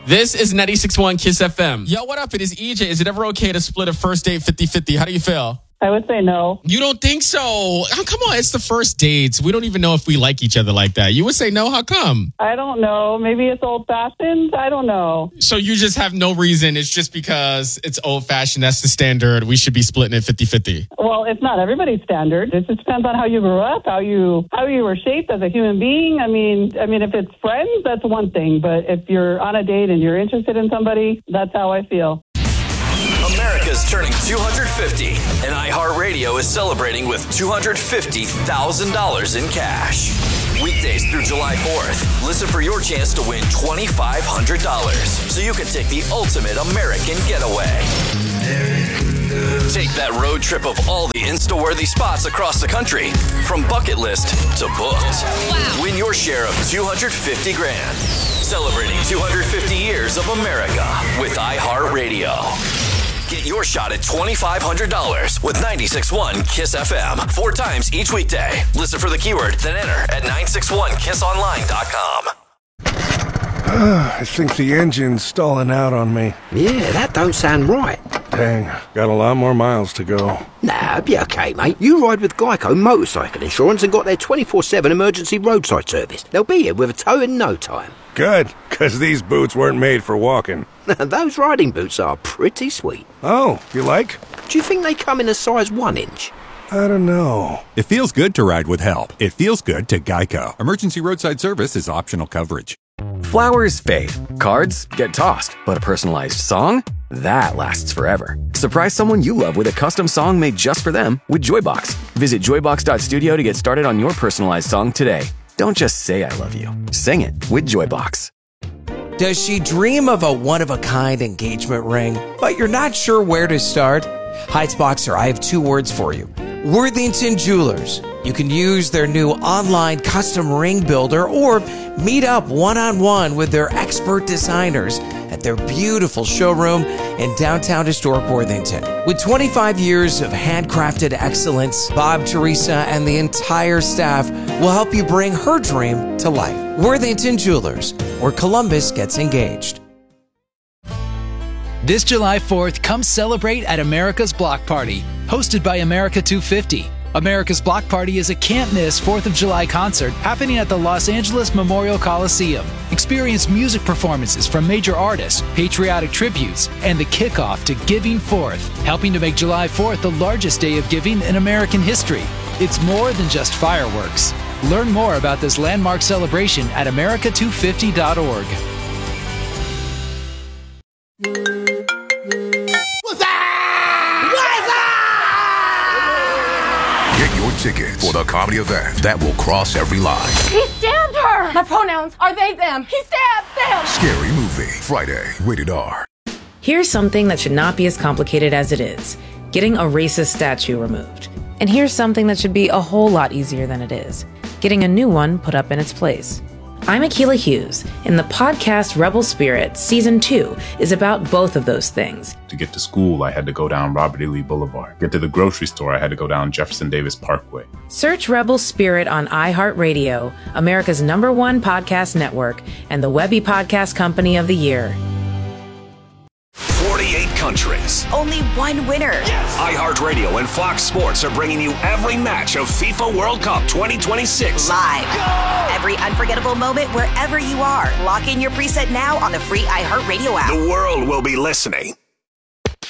This is 96.1 Kiss FM. Yo, what up? It is EJ. Is it ever okay to split a first date 50-50? How do you feel? I would say no. You don't think so? Oh, come on, it's the first dates. We don't even know if we like each other like that. You would say no? How come? I don't know. Maybe it's old-fashioned. I don't know. So you just have no reason. It's just because it's old-fashioned. That's the standard. We should be splitting it 50-50. Well, it's not everybody's standard. It just depends on how you grew up, how you were shaped as a human being. I mean, if it's friends, that's one thing. But if you're on a date and you're interested in somebody, that's how I feel. America's turning 250, and iHeartRadio is celebrating with $250,000 in cash. Weekdays through July 4th, listen for your chance to win $2,500 so you can take the ultimate American getaway. Take that road trip of all the Insta-worthy spots across the country, from bucket list to booked. Wow. Win your share of $250 grand. Celebrating 250 years of America with iHeartRadio. Get your shot at $2,500 with 96.1 Kiss FM. 4 times each weekday. Listen for the keyword, then enter at 961kissonline.com. I think the engine's stalling out on me. Yeah, that don't sound right. Dang, got a lot more miles to go. Nah, it'll be okay, mate. You ride with Geico Motorcycle Insurance and got their 24/7 emergency roadside service. They'll be here with a tow in no time. Good, because these boots weren't made for walking. Those riding boots are pretty sweet. Oh, you like? Do you think they come in a size 1 inch? I don't know. It feels good to ride with help. It feels good to Geico. Emergency roadside service is optional coverage. Flowers fade. Cards get tossed. But a personalized song? That lasts forever. Surprise someone you love with a custom song made just for them with Joybox. Visit joybox.studio to get started on your personalized song today. Don't just say I love you. Sing it with Joybox. Does she dream of a one-of-a-kind engagement ring, but you're not sure where to start? Heightsboxer, I have 2 words for you. Worthington Jewelers. You can use their new online custom ring builder or meet up one-on-one with their expert designers at their beautiful showroom in downtown historic Worthington. With 25 years of handcrafted excellence, Bob, Teresa, and the entire staff will help you bring her dream to life. Worthington Jewelers, where Columbus gets engaged. This July 4th, come celebrate at America's Block Party, hosted by America 250. America's Block Party is a can't-miss 4th of July concert happening at the Los Angeles Memorial Coliseum. Experience music performances from major artists, patriotic tributes, and the kickoff to Giving Forth, helping to make July 4th the largest day of giving in American history. It's more than just fireworks. Learn more about this landmark celebration at america250.org. Tickets for the comedy event that will cross every line. He stabbed her! My pronouns are they, them. He stabbed them! Scary Movie, Friday, rated R. Here's something that should not be as complicated as it is. Getting a racist statue removed. And here's something that should be a whole lot easier than it is. Getting a new one put up in its place. I'm Akilah Hughes, and the podcast Rebel Spirit Season 2 is about both of those things. To get to school, I had to go down Robert E. Lee Boulevard. Get to the grocery store, I had to go down Jefferson Davis Parkway. Search Rebel Spirit on iHeartRadio, America's #1 podcast network, and the Webby Podcast Company of the Year. 48 countries. Only one winner. Yes. iHeartRadio and Fox Sports are bringing you every match of FIFA World Cup 2026. Live. Go! Every unforgettable moment wherever you are. Lock in your preset now on the free iHeartRadio app. The world will be listening.